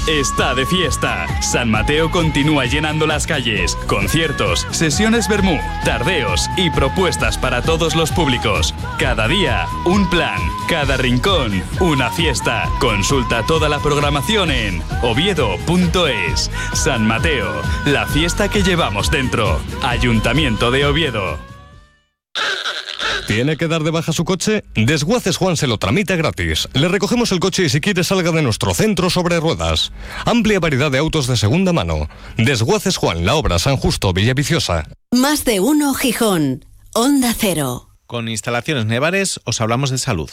está de fiesta. San Mateo continúa llenando las calles. Conciertos, sesiones vermú, tardeos y propuestas para todos los públicos. Cada día, un plan. Cada rincón, una fiesta. Consulta toda la programación en oviedo.es. San Mateo, la fiesta que llevamos dentro. Ayuntamiento de Oviedo. ¿Tiene que dar de baja su coche? Desguaces Juan se lo tramita gratis. Le recogemos el coche y si quiere salga de nuestro centro sobre ruedas. Amplia variedad de autos de segunda mano. Desguaces Juan, La Obra, San Justo, Villaviciosa. Más de uno Gijón. Onda Cero. Con Instalaciones Nevares os hablamos de salud.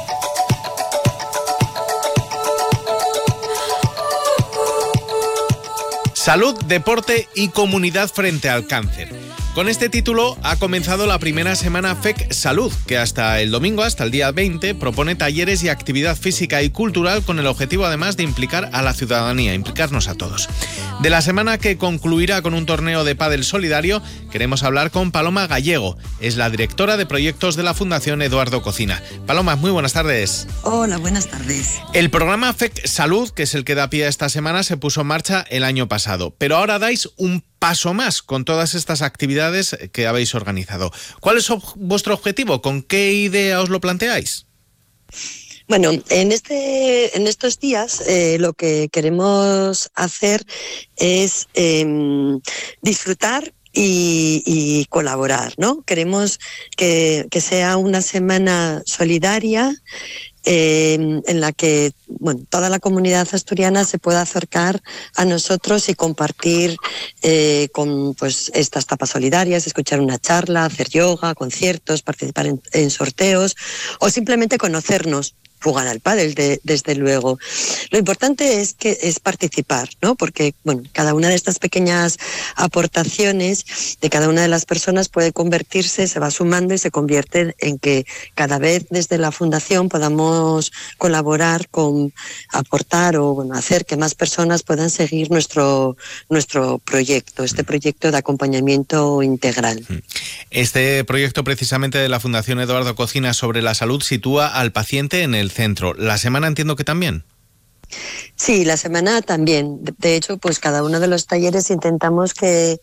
Salud, deporte y comunidad frente al cáncer. Con este título ha comenzado la primera semana FEC Salud, que hasta el domingo, hasta el día 20, propone talleres y actividad física y cultural con el objetivo además de implicar a la ciudadanía, implicarnos a todos. De la semana que concluirá con un torneo de pádel solidario, queremos hablar con Paloma Gallego. Es la directora de proyectos de la Fundación Eduardo Cocina. Paloma, muy buenas tardes. Hola, buenas tardes. El programa FEC Salud, que es el que da pie a esta semana, se puso en marcha el año pasado, pero ahora dais un paso más con todas estas actividades que habéis organizado. ¿Cuál es vuestro objetivo? ¿Con qué idea os lo planteáis? Bueno, en estos días lo que queremos hacer es disfrutar y colaborar, ¿no? Queremos que sea una semana solidaria en la que toda la comunidad asturiana se pueda acercar a nosotros y compartir con estas tapas solidarias, escuchar una charla, hacer yoga, conciertos, participar en sorteos o simplemente conocernos. Jugar al pádel, desde luego. Lo importante es participar, ¿no? Porque, cada una de estas pequeñas aportaciones de cada una de las personas puede convertirse, se va sumando y se convierte en que cada vez desde la Fundación podamos colaborar con aportar o hacer que más personas puedan seguir nuestro proyecto, este proyecto de acompañamiento integral. Este proyecto precisamente de la Fundación Eduardo Cocina sobre la salud sitúa al paciente en el centro. ¿La semana entiendo que también? Sí, la semana también. De hecho, cada uno de los talleres intentamos que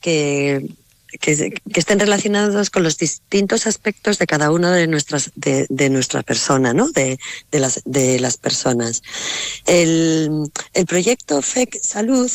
estén relacionados con los distintos aspectos de cada una de nuestra persona, ¿no? De las personas. El proyecto FEC Salud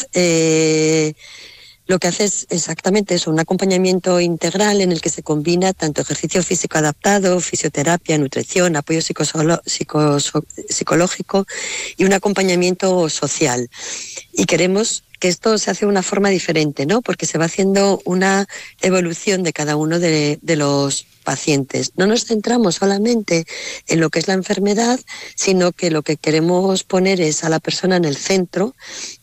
lo que hace es exactamente eso, un acompañamiento integral en el que se combina tanto ejercicio físico adaptado, fisioterapia, nutrición, apoyo psicológico y un acompañamiento social. Y queremos que esto se hace de una forma diferente, ¿no? Porque se va haciendo una evolución de cada uno de los pacientes. No nos centramos solamente en lo que es la enfermedad, sino que lo que queremos poner es a la persona en el centro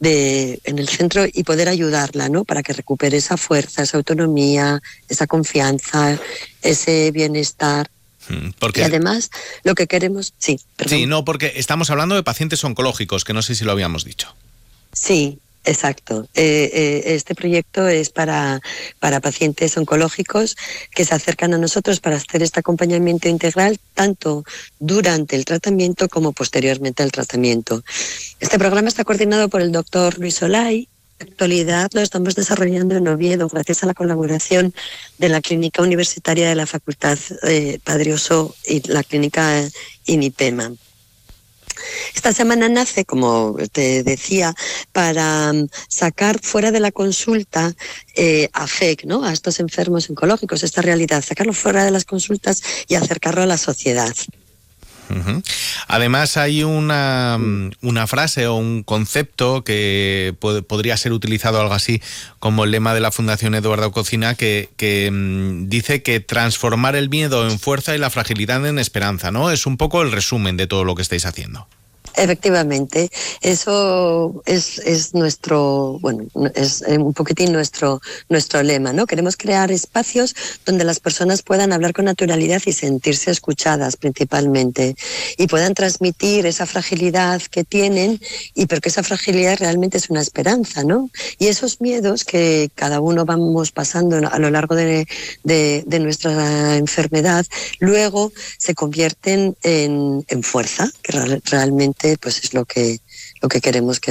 y poder ayudarla, ¿no? Para que recupere esa fuerza, esa autonomía, esa confianza, ese bienestar. Porque... Y además, lo que queremos... Sí, perdón. Sí, no, porque estamos hablando de pacientes oncológicos, que no sé si lo habíamos dicho. Sí. Exacto. Este proyecto es para pacientes oncológicos que se acercan a nosotros para hacer este acompañamiento integral tanto durante el tratamiento como posteriormente al tratamiento. Este programa está coordinado por el doctor Luis Olay. En la actualidad lo estamos desarrollando en Oviedo gracias a la colaboración de la Clínica Universitaria de la Facultad Padre Oso y la Clínica INIPEMA. Esta semana nace, como te decía, para sacar fuera de la consulta a FEC, ¿no? A estos enfermos oncológicos, esta realidad, sacarlo fuera de las consultas y acercarlo a la sociedad. Uh-huh. Además hay una frase o un concepto que podría ser utilizado algo así como el lema de la Fundación Eduardo Cocina que dice que transformar el miedo en fuerza y la fragilidad en esperanza, ¿no? Es un poco el resumen de todo lo que estáis haciendo. Efectivamente, eso es nuestro, es un poquitín nuestro lema, ¿no? Queremos crear espacios donde las personas puedan hablar con naturalidad y sentirse escuchadas principalmente y puedan transmitir esa fragilidad que tienen pero que esa fragilidad realmente es una esperanza, ¿no? Y esos miedos que cada uno vamos pasando a lo largo de nuestra enfermedad, luego se convierten en fuerza, que realmente pues es lo que queremos que